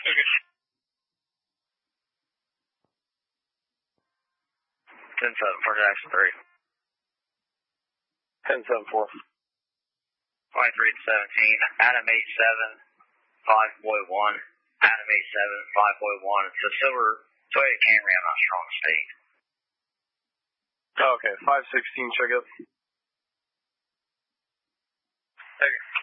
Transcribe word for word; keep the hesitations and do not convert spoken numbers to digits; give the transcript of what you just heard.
Okay. ten seven for Jackson three. ten seven four. twenty-three to seventeen. Adam eight seven, five point one. Adam eight seven, five point one. It's a silver Toyota Camry. I'm not sure on the state. Oh, okay. five sixteen, check up. Okay.